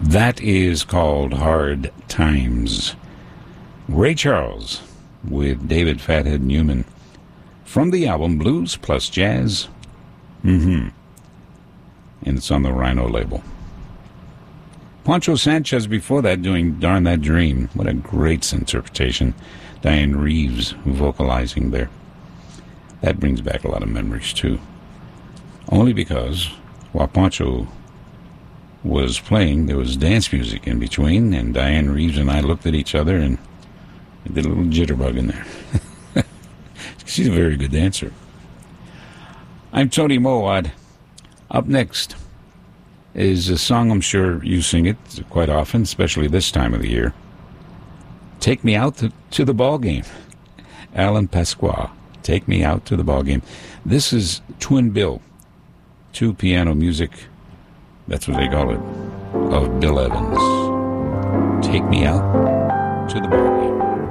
That is called Hard Times. Ray Charles with David Fathead Newman from the album Blues Plus Jazz. And it's on the Rhino label. Poncho Sanchez before that doing Darn That Dream. What a great interpretation. Diane Reeves vocalizing there. That brings back a lot of memories too. Only because while Poncho was playing, there was dance music in between, and Diane Reeves and I looked at each other and did a little jitterbug in there. She's a very good dancer. I'm Tony Mowat. Up next is a song, I'm sure you sing it quite often, especially this time of the year. Take Me Out to the Ball Game. Alan Pasqua, Take Me Out to the Ball Game. This is Twin Bill, two piano music, that's what they call it, of Bill Evans. Take Me Out to the Ball Game.